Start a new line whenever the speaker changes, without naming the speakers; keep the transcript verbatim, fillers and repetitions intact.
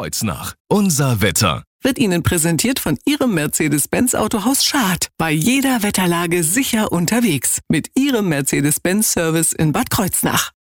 Kreuznach. Unser Wetter
wird Ihnen präsentiert von Ihrem Mercedes-Benz Autohaus Schad. Bei jeder Wetterlage sicher unterwegs. Mit Ihrem Mercedes-Benz Service in Bad Kreuznach.